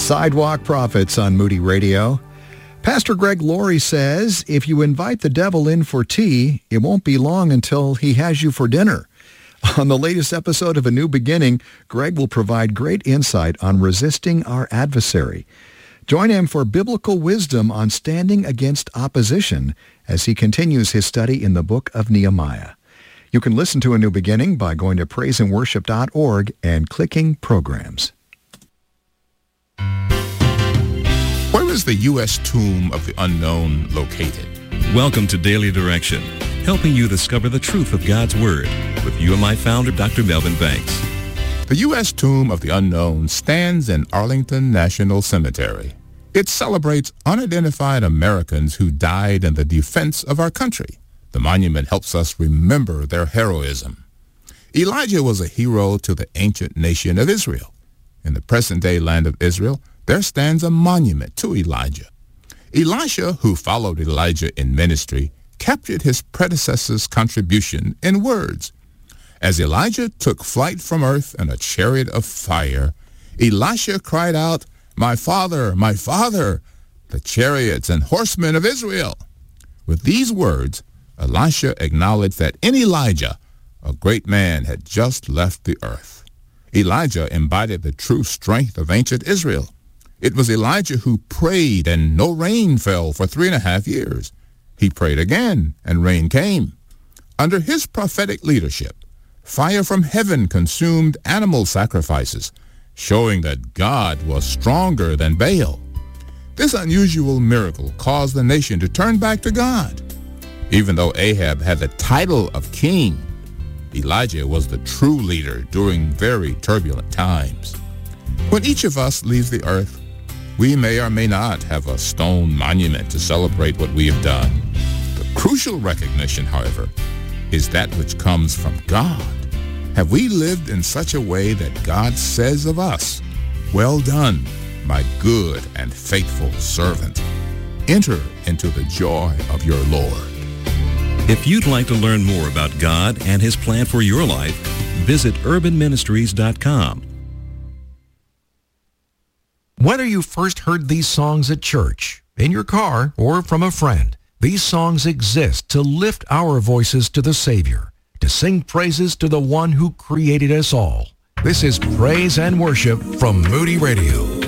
Sidewalk Prophets on Moody Radio. Pastor Greg Laurie says, if you invite the devil in for tea, it won't be long until he has you for dinner. On the latest episode of A New Beginning, Greg will provide great insight on resisting our adversary. Join him for biblical wisdom on standing against opposition as he continues his study in the book of Nehemiah. You can listen to A New Beginning by going to praiseandworship.org and clicking Programs. Where is the U.S. Tomb of the Unknown located? Welcome to Daily Direction, helping you discover the truth of God's Word with UMI founder Dr. Melvin Banks. The U.S. Tomb of the Unknown stands in Arlington National Cemetery. It celebrates unidentified Americans who died in the defense of our country. The monument helps us remember their heroism. Elijah was a hero to the ancient nation of Israel. In the present-day land of Israel, there stands a monument to Elijah. Elisha, who followed Elijah in ministry, captured his predecessor's contribution in words. As Elijah took flight from earth in a chariot of fire, Elisha cried out, my father, the chariots and horsemen of Israel." With these words, Elisha acknowledged that in Elijah, a great man had just left the earth. Elijah embodied the true strength of ancient Israel. It was Elijah who prayed and no rain fell for 3.5 years. He prayed again and rain came. Under his prophetic leadership, fire from heaven consumed animal sacrifices, showing that God was stronger than Baal. This unusual miracle caused the nation to turn back to God. Even though Ahab had the title of king, Elijah was the true leader during very turbulent times. When each of us leaves the earth, we may or may not have a stone monument to celebrate what we have done. The crucial recognition, however, is that which comes from God. Have we lived in such a way that God says of us, "Well done, my good and faithful servant. Enter into the joy of your Lord." If you'd like to learn more about God and His plan for your life, visit urbanministries.com. Whether you first heard these songs at church, in your car, or from a friend, these songs exist to lift our voices to the Savior, to sing praises to the one who created us all. This is Praise and Worship from Moody Radio.